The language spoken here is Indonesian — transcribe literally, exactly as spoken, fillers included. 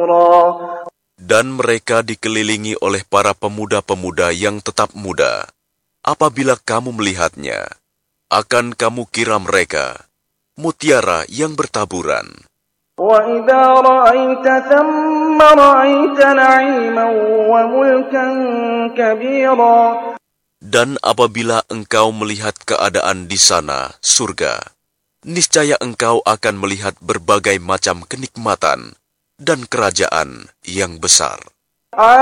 Dan mereka dikelilingi oleh para pemuda-pemuda yang tetap muda. Apabila kamu melihatnya, akan kamu kira mereka mutiara yang bertaburan. وَإِذَا رَأَيْتَ ثَمَّ رَأَيْتَ نَعِيمًا وَمُلْكًا كَبِيرًا. Dan apabila engkau melihat keadaan di sana, surga, niscaya engkau akan melihat berbagai macam kenikmatan dan kerajaan yang besar.